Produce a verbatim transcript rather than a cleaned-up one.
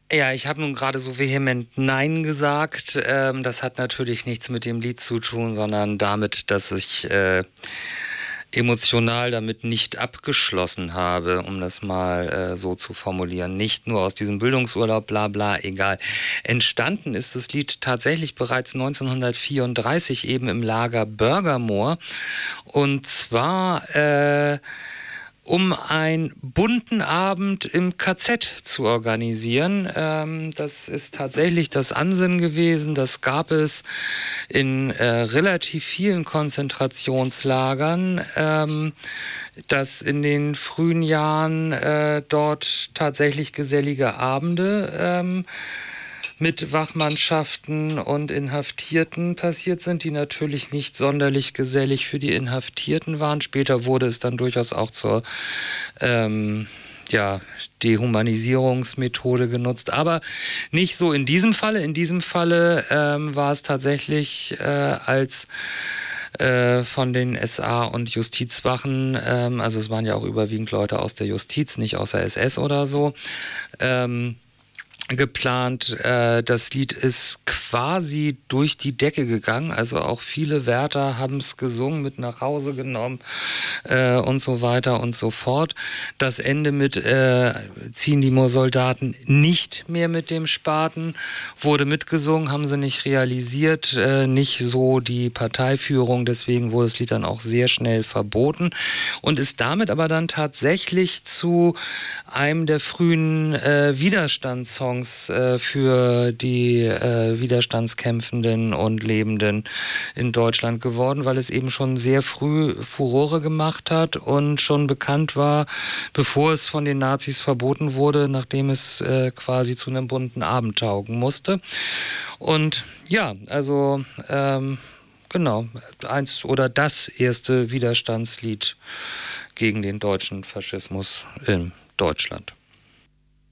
Ja, ich habe nun gerade so vehement Nein gesagt. Ähm, das hat natürlich nichts mit dem Lied zu tun, sondern damit, dass ich äh, emotional damit nicht abgeschlossen habe, um das mal äh, so zu formulieren. Nicht nur aus diesem Bildungsurlaub, bla bla, egal. Entstanden ist das Lied tatsächlich bereits neunzehnhundertvierunddreißig eben im Lager Börgermoor. Und zwar äh, um einen bunten Abend im K Z zu organisieren. Ähm, das ist tatsächlich das Ansinnen gewesen. Das gab es in äh, relativ vielen Konzentrationslagern, ähm, dass in den frühen Jahren äh, dort tatsächlich gesellige Abende ähm, mit Wachmannschaften und Inhaftierten passiert sind, die natürlich nicht sonderlich gesellig für die Inhaftierten waren. Später wurde es dann durchaus auch zur ähm, ja, Dehumanisierungsmethode genutzt, aber nicht so in diesem Falle. In diesem Falle ähm, war es tatsächlich äh, als äh, von den S A und Justizwachen, ähm, also es waren ja auch überwiegend Leute aus der Justiz, nicht aus der S S oder so, ähm, geplant. Äh, das Lied ist quasi durch die Decke gegangen, also auch viele Wärter haben es gesungen, mit nach Hause genommen äh, und so weiter und so fort. Das Ende mit äh, ziehen die Soldaten nicht mehr mit dem Spaten wurde mitgesungen, haben sie nicht realisiert, äh, nicht so die Parteiführung, deswegen wurde das Lied dann auch sehr schnell verboten und ist damit aber dann tatsächlich zu einem der frühen äh, Widerstandssongs äh, für die äh, Widerstandskämpfenden und Lebenden in Deutschland geworden, weil es eben schon sehr früh Furore gemacht hat und schon bekannt war, bevor es von den Nazis verboten wurde, nachdem es äh, quasi zu einem bunten Abend taugen musste. Und ja, also ähm, genau, eins oder das erste Widerstandslied gegen den deutschen Faschismus in Deutschland.